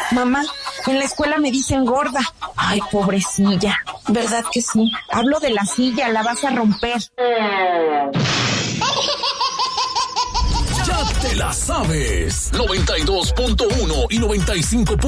Mamá, en la escuela me dicen gorda. Ay, pobrecilla. ¿Verdad que sí? Hablo de la silla, la vas a romper. Ya te la sabes. 92.1 y 95.